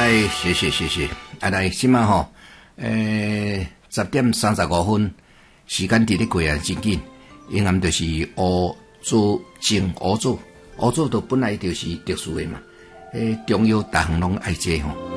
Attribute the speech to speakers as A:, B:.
A: 谢谢。来，今晚吼10:35，时间伫咧过啊真紧。因暗就是乌祖正乌祖都本来就是特殊的嘛，中药逐项拢爱这吼。